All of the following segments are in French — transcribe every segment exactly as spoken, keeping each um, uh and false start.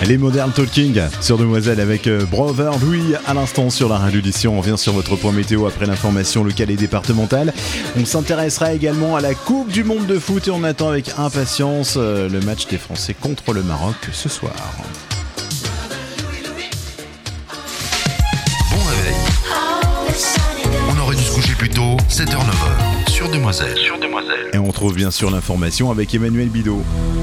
Les Modern Talking sur Demoiselle avec Brother Louis à l'instant sur la radio d'édition. On revient sur votre point météo après l'information locale et départementale. On s'intéressera également à la Coupe du Monde de foot et on attend avec impatience le match des Français contre le Maroc ce soir. Bon réveil. On aurait dû se coucher plus tôt, sept heures neuf heures sur Demoiselle. Sur Demoiselle. Et on trouve bien sûr l'information avec Emmanuel Bidot.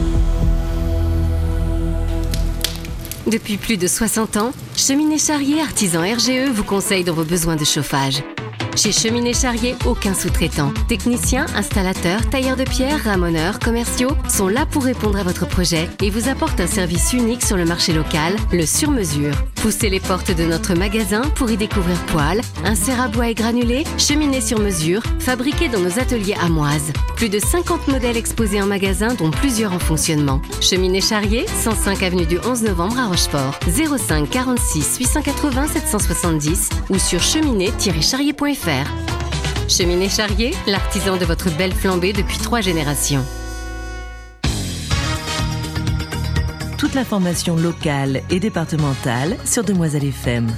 Depuis plus de soixante ans, Cheminée Charrier Artisan R G E vous conseille dans vos besoins de chauffage. Chez Cheminée Charrier, aucun sous-traitant. Techniciens, installateurs, tailleurs de pierre, ramoneurs, commerciaux sont là pour répondre à votre projet et vous apportent un service unique sur le marché local, le sur-mesure. Poussez les portes de notre magasin pour y découvrir poêles, inserts à bois et granulés, cheminées sur mesure, fabriquées dans nos ateliers amoises. Plus de cinquante modèles exposés en magasin, dont plusieurs en fonctionnement. Cheminée Charrier, cent cinq avenue du onze novembre à Rochefort, zéro cinq quarante-six huit cent quatre-vingts sept cent soixante-dix ou sur cheminée tiret charrier point f r. Cheminée Charrier, l'artisan de votre belle flambée depuis trois générations. Toute l'information locale et départementale sur Demoiselle F M.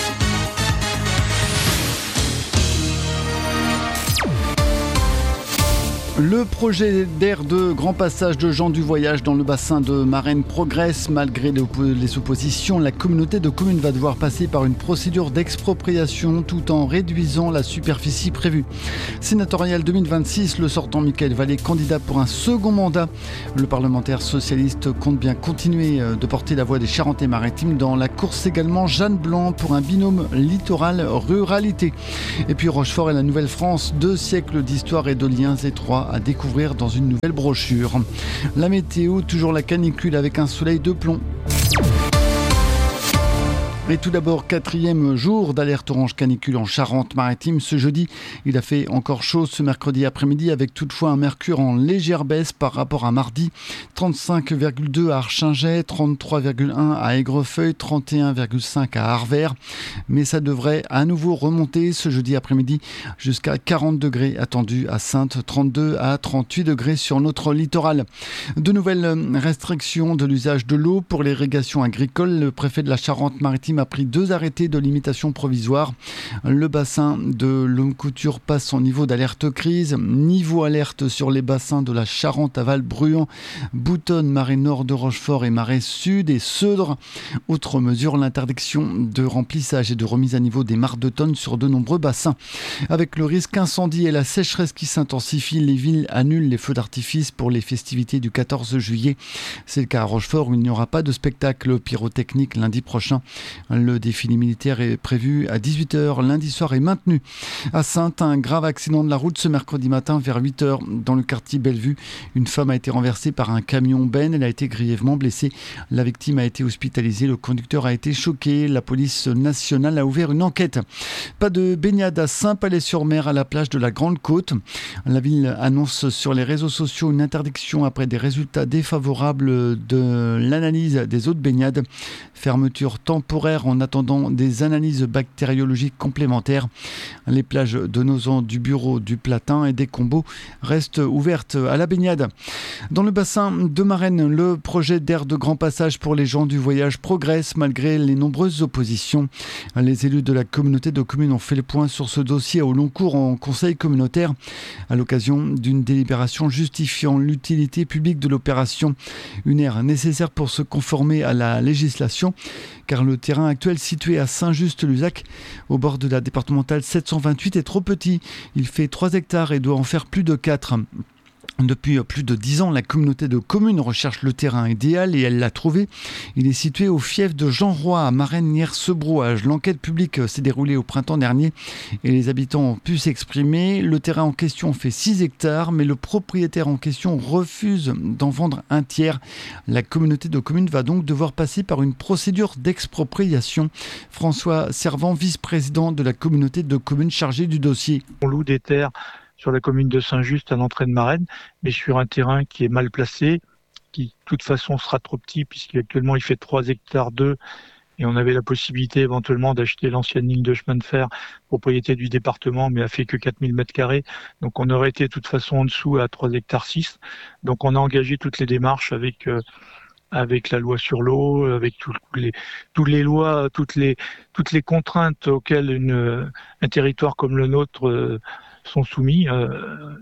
Le projet d'aire de grand passage de gens du voyage dans le bassin de Marennes progresse. Malgré les oppositions, la communauté de communes va devoir passer par une procédure d'expropriation tout en réduisant la superficie prévue. Sénatorial deux mille vingt-six, le sortant Michael Vallée, candidat pour un second mandat. Le parlementaire socialiste compte bien continuer de porter la voix des Charentes-Maritimes. Dans la course également, Jeanne Blanc pour un binôme littoral-ruralité. Et puis Rochefort et la Nouvelle-France, deux siècles d'histoire et de liens étroits à découvrir dans une nouvelle brochure. La météo, toujours la canicule avec un soleil de plomb. Et tout d'abord, quatrième jour d'alerte orange canicule en Charente-Maritime. Ce jeudi, il a fait encore chaud ce mercredi après-midi avec toutefois un mercure en légère baisse par rapport à mardi. trente-cinq virgule deux à Archingeay, trente-trois virgule un à Aigrefeuille, trente et un virgule cinq à Arvers. Mais ça devrait à nouveau remonter ce jeudi après-midi jusqu'à quarante degrés attendus à Saintes, trente-deux à trente-huit degrés sur notre littoral. De nouvelles restrictions de l'usage de l'eau pour l'irrigation agricole. Le préfet de la Charente-Maritime a pris deux arrêtés de limitation provisoire. Le bassin de L'Homme-Couture passe en niveau d'alerte crise. Niveau alerte sur les bassins de la Charente à Val-Bruant, Boutonne, Marais Nord de Rochefort et Marais Sud et Seudre. Autre mesure, l'interdiction de remplissage et de remise à niveau des mares de tonnes sur de nombreux bassins. Avec le risque incendie et la sécheresse qui s'intensifient, les villes annulent les feux d'artifice pour les festivités du quatorze juillet. C'est le cas à Rochefort où il n'y aura pas de spectacle pyrotechnique lundi prochain. Le défilé militaire est prévu à dix-huit heures lundi soir et maintenu. À Saintes, un grave accident de la route ce mercredi matin vers huit heures dans le quartier Bellevue. Une femme a été renversée par un camion benne. Elle a été grièvement blessée. La victime a été hospitalisée. Le conducteur a été choqué. La police nationale a ouvert une enquête. Pas de baignade à Saint-Palais-sur-Mer à la plage de la Grande Côte. La ville annonce sur les réseaux sociaux une interdiction après des résultats défavorables de l'analyse des eaux de baignade. Fermeture temporaire en attendant des analyses bactériologiques complémentaires. Les plages de Nozan, du Bureau, du Platin et des Combos restent ouvertes à la baignade. Dans le bassin de Marennes, le projet d'aire de grand passage pour les gens du voyage progresse malgré les nombreuses oppositions. Les élus de la communauté de communes ont fait le point sur ce dossier au long cours en conseil communautaire à l'occasion d'une délibération justifiant l'utilité publique de l'opération. Une aire nécessaire pour se conformer à la législation car le terrain actuel situé à Saint-Just-Luzac, au bord de la départementale sept cent vingt-huit, est trop petit. Il fait trois hectares et doit en faire plus de quatre. Depuis plus de dix ans, la communauté de communes recherche le terrain idéal et elle l'a trouvé. Il est situé au fief de Jean Roy à Marennes-Nières-Sebrouage. L'enquête publique s'est déroulée au printemps dernier et les habitants ont pu s'exprimer. Le terrain en question fait six hectares, mais le propriétaire en question refuse d'en vendre un tiers. La communauté de communes va donc devoir passer par une procédure d'expropriation. François Servant, vice-président de la communauté de communes chargé du dossier. On loue des terres sur la commune de Saint-Just à l'entrée de Marennes, mais sur un terrain qui est mal placé, qui de toute façon sera trop petit puisqu'actuellement il fait trois hectares deux et on avait la possibilité éventuellement d'acheter l'ancienne ligne de chemin de fer, propriété du département, mais a fait que quatre mille mètres carrés. Donc on aurait été de toute façon en dessous à trois hectares six. Donc on a engagé toutes les démarches avec euh, avec la loi sur l'eau, avec toutes les, toutes les lois, toutes les, toutes les contraintes auxquelles une, un territoire comme le nôtre euh, sont soumis. Euh,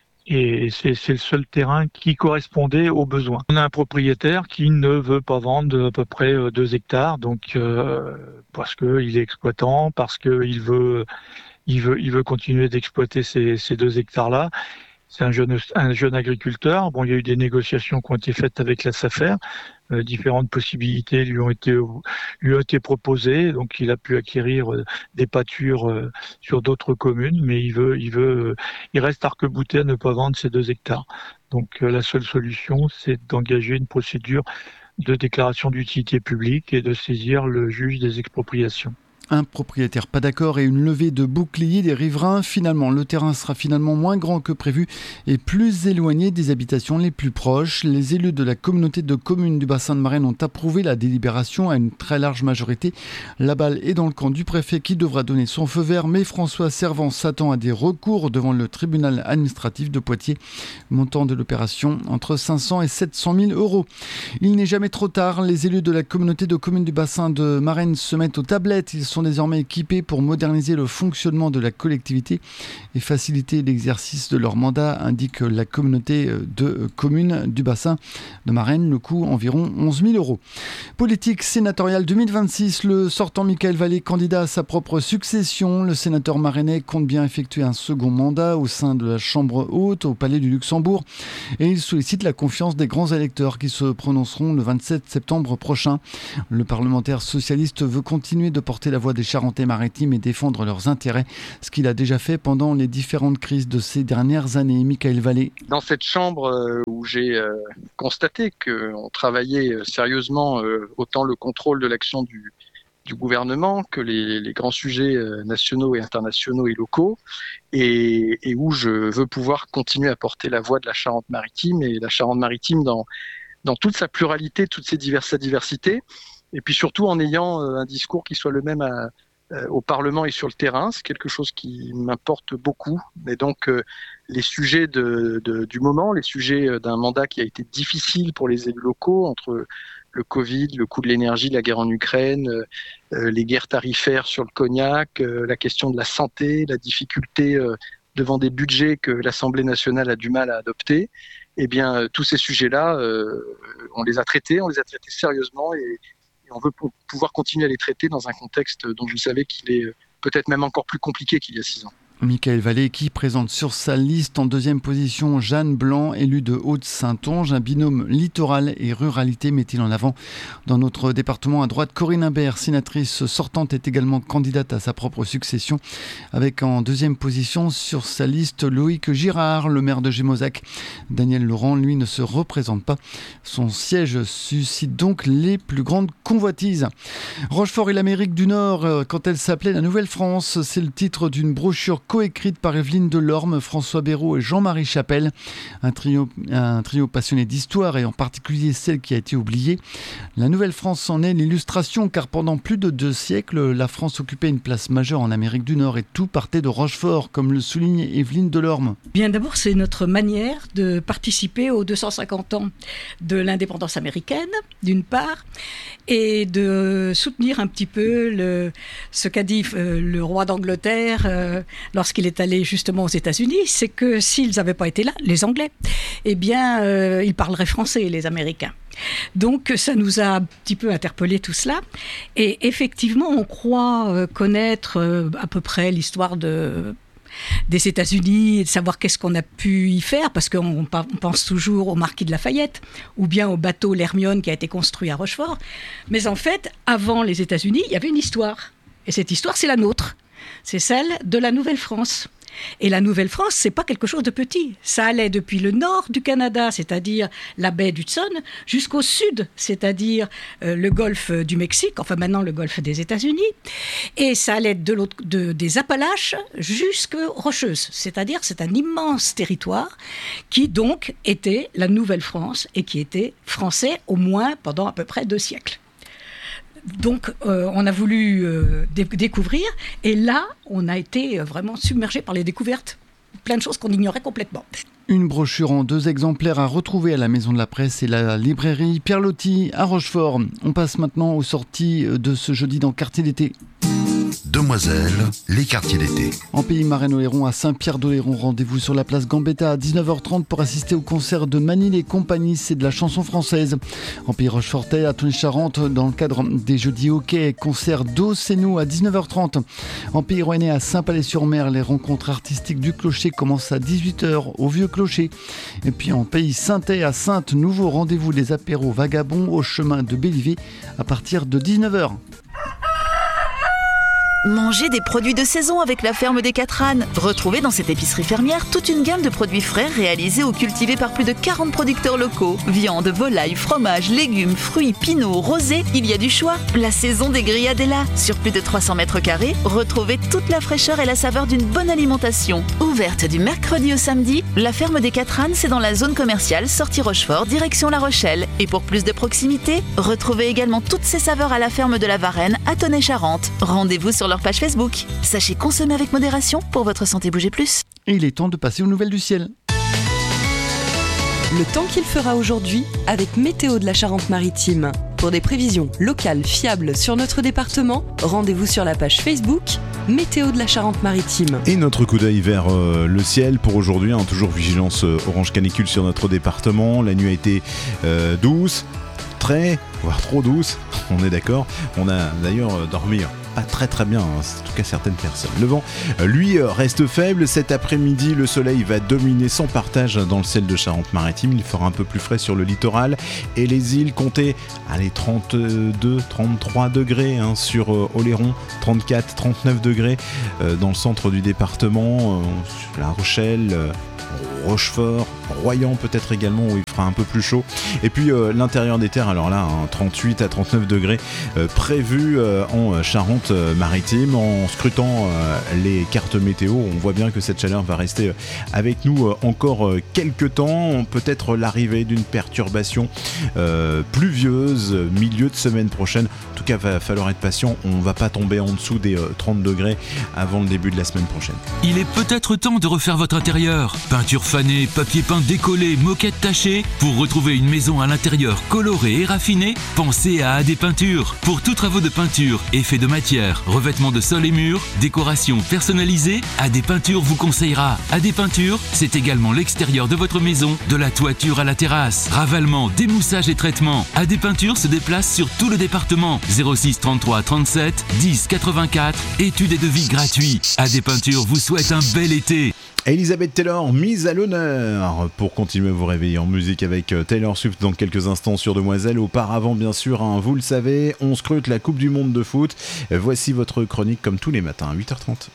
et c'est, c'est le seul terrain qui correspondait aux besoins. On a un propriétaire qui ne veut pas vendre à peu près deux hectares, donc euh, parce qu'il est exploitant, parce qu'il veut, il veut, il veut continuer d'exploiter ces, ces deux hectares-là. C'est un jeune, un jeune agriculteur. Bon, il y a eu des négociations qui ont été faites avec la SAFER. Euh, différentes possibilités lui ont été lui ont été proposées. Donc, il a pu acquérir euh, des pâtures euh, sur d'autres communes, mais il veut, il veut, euh, il reste arc-bouté à ne pas vendre ces deux hectares. Donc, euh, la seule solution, c'est d'engager une procédure de déclaration d'utilité publique et de saisir le juge des expropriations. Un propriétaire pas d'accord et une levée de boucliers des riverains. Finalement, le terrain sera finalement moins grand que prévu et plus éloigné des habitations les plus proches. Les élus de la communauté de communes du bassin de Marennes ont approuvé la délibération à une très large majorité. La balle est dans le camp du préfet qui devra donner son feu vert, mais François Servan s'attend à des recours devant le tribunal administratif de Poitiers. Montant de l'opération entre cinq cents et sept cent mille euros. Il n'est jamais trop tard. Les élus de la communauté de communes du bassin de Marennes se mettent aux tablettes. Ils sont désormais équipés pour moderniser le fonctionnement de la collectivité et faciliter l'exercice de leur mandat, indique la communauté de communes du bassin de Marennes. Le coût environ onze mille euros. Politique sénatoriale deux mille vingt-six, le sortant Michael Vallée, candidat à sa propre succession. Le sénateur marennais compte bien effectuer un second mandat au sein de la Chambre haute au Palais du Luxembourg et il sollicite la confiance des grands électeurs qui se prononceront le vingt-sept septembre prochain. Le parlementaire socialiste veut continuer de porter la voix des Charentais-Maritimes et défendre leurs intérêts, ce qu'il a déjà fait pendant les différentes crises de ces dernières années. Michael Vallée. Dans cette chambre où j'ai euh, constaté qu'on travaillait sérieusement euh, autant le contrôle de l'action du, du gouvernement que les, les grands sujets euh, nationaux et internationaux et locaux, et, et où je veux pouvoir continuer à porter la voix de la Charente-Maritime et la Charente-Maritime dans, dans toute sa pluralité, toute ses divers, sa diversité. Et puis surtout en ayant euh, un discours qui soit le même à, euh, au Parlement et sur le terrain. C'est quelque chose qui m'importe beaucoup. Et donc euh, les sujets de, de, du moment, les sujets d'un mandat qui a été difficile pour les élus locaux, entre le Covid, le coût de l'énergie, la guerre en Ukraine, euh, les guerres tarifaires sur le cognac, euh, la question de la santé, la difficulté euh, devant des budgets que l'Assemblée nationale a du mal à adopter. Eh bien, euh, tous ces sujets-là, euh, on les a traités, on les a traités sérieusement et Et on veut pouvoir continuer à les traiter dans un contexte dont vous savez qu'il est peut-être même encore plus compliqué qu'il y a six ans. Michael Vallée qui présente sur sa liste en deuxième position Jeanne Blanc, élue de Haute-Saintonge. Un binôme littoral et ruralité met-il en avant. Dans notre département à droite, Corinne Imbert, sénatrice sortante, est également candidate à sa propre succession. Avec en deuxième position sur sa liste Loïc Girard, le maire de Gémozac. Daniel Laurent, lui, ne se représente pas. Son siège suscite donc les plus grandes convoitises. Rochefort et l'Amérique du Nord, quand elle s'appelait la Nouvelle-France, c'est le titre d'une brochure coécrite par Evelyne Delorme, François Béraud et Jean-Marie Chapelle. Un trio, un trio passionné d'histoire et en particulier celle qui a été oubliée. La Nouvelle-France en est l'illustration car pendant plus de deux siècles, la France occupait une place majeure en Amérique du Nord et tout partait de Rochefort, comme le souligne Evelyne Delorme. Bien d'abord, c'est notre manière de participer aux deux cent cinquante ans de l'indépendance américaine, d'une part, et de soutenir un petit peu le, ce qu'a dit euh, le roi d'Angleterre euh, lorsqu'il est allé justement aux États-Unis, c'est que s'ils n'avaient pas été là, les Anglais, eh bien, euh, ils parleraient français, les Américains. Donc ça nous a un petit peu interpellé tout cela. Et effectivement, on croit euh, connaître euh, à peu près l'histoire de... des États-Unis et de savoir qu'est-ce qu'on a pu y faire, parce qu'on on pense toujours au marquis de Lafayette ou bien au bateau l'Hermione qui a été construit à Rochefort. Mais en fait, avant les États-Unis, il y avait une histoire. Et cette histoire, c'est la nôtre. C'est celle de la Nouvelle-France. Et la Nouvelle-France, c'est pas quelque chose de petit. Ça allait depuis le nord du Canada, c'est-à-dire la baie d'Hudson, jusqu'au sud, c'est-à-dire euh, le golfe du Mexique, enfin maintenant le golfe des États-Unis. Et ça allait de l'autre, de, des Appalaches jusqu'aux Rocheuses, c'est-à-dire c'est un immense territoire qui donc était la Nouvelle-France et qui était français au moins pendant à peu près deux siècles. Donc, euh, on a voulu euh, dé- découvrir, et là, on a été vraiment submergé par les découvertes plein de choses qu'on ignorait complètement. Une brochure en deux exemplaires à retrouver à la Maison de la Presse et la librairie Pierre Loti à Rochefort. On passe maintenant aux sorties de ce jeudi dans Quartier d'été. Demoiselles, les quartiers d'été. En Pays Marais-Oléron à Saint-Pierre-d'Oléron, rendez-vous sur la place Gambetta à dix-neuf heures trente pour assister au concert de Manil et compagnie, c'est de la chanson française. En Pays Rochefortais à Tony-Charente, dans le cadre des Jeudis Hockey, concert d'Os et nous à dix-neuf heures trente. En Pays Rouennais à Saint-Palais-sur-Mer, les rencontres artistiques du Clocher commencent à dix-huit heures au Vieux Clocher. Et puis en Pays Saintais à Sainte, nouveau rendez-vous des apéros vagabonds au chemin de Bélivet à partir de dix-neuf heures. Mangez des produits de saison avec la ferme des Quatre Ânes. Retrouvez dans cette épicerie fermière toute une gamme de produits frais réalisés ou cultivés par plus de quarante producteurs locaux. Viande, volaille, fromage, légumes, fruits, pinots, rosés, il y a du choix. La saison des grillades est là. Sur plus de trois cents mètres carrés, retrouvez toute la fraîcheur et la saveur d'une bonne alimentation. Ouverte du mercredi au samedi, la ferme des Quatre Ânes, c'est dans la zone commerciale sortie Rochefort, direction La Rochelle. Et pour plus de proximité, retrouvez également toutes ces saveurs à la ferme de la Varenne à Tonnay-Charente. Rendez-vous sur leur page Facebook. Sachez consommer avec modération pour votre santé. Bougez plus. Et il est temps de passer aux nouvelles du ciel. Le temps qu'il fera aujourd'hui avec Météo de la Charente-Maritime. Pour des prévisions locales fiables sur notre département, rendez-vous sur la page Facebook Météo de la Charente-Maritime. Et notre coup d'œil vers euh, le ciel pour aujourd'hui, hein, toujours vigilance euh, orange canicule sur notre département. La nuit a été euh, douce, très, voire trop douce, on est d'accord. On a d'ailleurs euh, dormi pas très très bien, hein, en tout cas certaines personnes. Le vent, lui, reste faible. Cet après-midi, le soleil va dominer sans partage dans le ciel de Charente-Maritime. Il fera un peu plus frais sur le littoral et les îles comptaient allez, trente-deux, trente-trois degrés hein, sur euh, Oléron, trente-quatre, trente-neuf degrés euh, dans le centre du département, euh, sur La Rochelle, euh, Rochefort, Royan peut-être également où il fera un peu plus chaud. Et puis euh, l'intérieur des terres, alors là, hein, trente-huit à trente-neuf degrés euh, prévus euh, en Charente-Maritime. En scrutant euh, les cartes météo, on voit bien que cette chaleur va rester avec nous euh, encore euh, quelques temps. Peut-être l'arrivée d'une perturbation euh, pluvieuse milieu de semaine prochaine. En tout cas, va falloir être patient. On va pas tomber en dessous des euh, trente degrés avant le début de la semaine prochaine. Il est peut-être temps de refaire votre intérieur. Peinture fanée, papier peint décollé, moquette tachée. Pour retrouver une maison à l'intérieur colorée et raffinée, pensez à A D Peinture. Pour tous travaux de peinture, effets de matière, revêtement de sol et murs, décoration personnalisée, A D Peinture vous conseillera. A D Peinture, c'est également l'extérieur de votre maison, de la toiture à la terrasse. Ravalement, démoussage et traitement. A D Peinture se déplace sur tout le département. zéro six trente-trois trente-sept dix quatre-vingt-quatre. Études et devis gratuits. A D Peinture vous souhaite un bel été. Elizabeth Taylor, mise à l'honneur pour continuer à vous réveiller en musique avec Taylor Swift dans quelques instants sur Demoiselle. Auparavant, bien sûr, hein, vous le savez, on scrute la Coupe du Monde de foot. Voici votre chronique comme tous les matins à huit heures trente.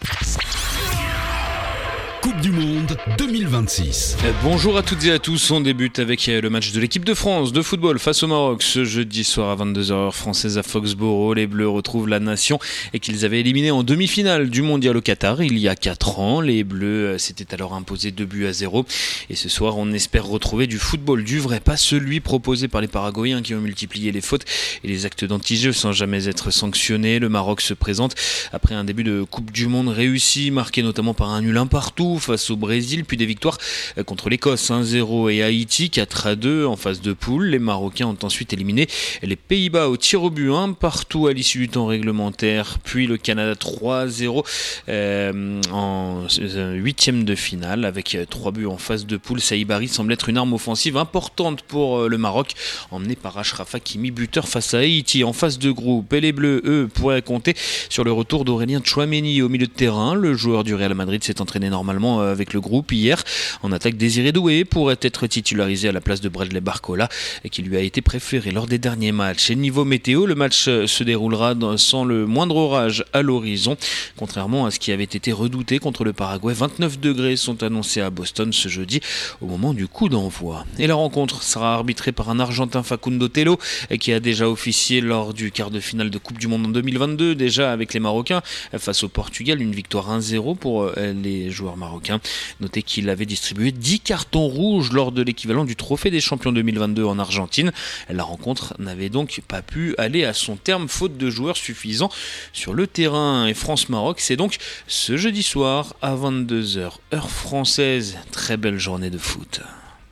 Coupe du Monde deux mille vingt-six. Bonjour à toutes et à tous, on débute avec le match de l'équipe de France de football face au Maroc ce jeudi soir à vingt-deux heures heure française à Foxborough. Les Bleus retrouvent la nation et qu'ils avaient éliminé en demi-finale du mondial au Qatar il y a quatre ans. Les Bleus s'étaient alors imposés deux buts à zéro et ce soir on espère retrouver du football du vrai, pas celui proposé par les Paraguayens qui ont multiplié les fautes et les actes d'anti-jeu sans jamais être sanctionnés. Le Maroc se présente après un début de Coupe du Monde réussi, marqué notamment par un nul un partout face au Brésil, puis des victoires contre l'Écosse un zéro et Haïti quatre à deux en phase de poule. Les Marocains ont ensuite éliminé les Pays-Bas au tir au but un partout à l'issue du temps réglementaire, puis le Canada trois zéro euh, en huitième de finale avec trois buts en phase de poule. Saïbari semble être une arme offensive importante pour le Maroc, emmené par Achraf Hakimi, buteur face à Haïti. En phase de groupe, et les Bleus, eux, pourraient compter sur le retour d'Aurélien Tchouaméni au milieu de terrain. Le joueur du Real Madrid s'est entraîné normalement avec le groupe hier. En attaque, Désiré Doué pourrait être titularisé à la place de Bradley Barcola qui lui a été préféré lors des derniers matchs. Et niveau météo, le match se déroulera sans le moindre orage à l'horizon. Contrairement à ce qui avait été redouté contre le Paraguay, vingt-neuf degrés sont annoncés à Boston ce jeudi au moment du coup d'envoi. Et la rencontre sera arbitrée par un Argentin, Facundo Telo, qui a déjà officié lors du quart de finale de Coupe du Monde en deux mille vingt-deux, déjà avec les Marocains face au Portugal, une victoire un zéro pour les joueurs marocains Marocain. Notez qu'il avait distribué dix cartons rouges lors de l'équivalent du Trophée des Champions deux mille vingt-deux en Argentine. La rencontre n'avait donc pas pu aller à son terme faute de joueurs suffisants sur le terrain. Et France-Maroc, c'est donc ce jeudi soir à vingt-deux heures heure française. Très belle journée de foot.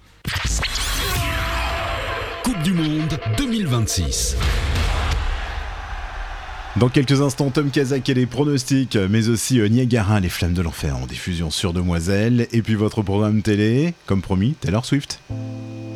Coupe du Monde deux mille vingt-six. Dans quelques instants, Tom Kazak et les pronostics, mais aussi euh, Niagara, les flammes de l'enfer en diffusion sur Demoiselle. Et puis votre programme télé, comme promis, Taylor Swift.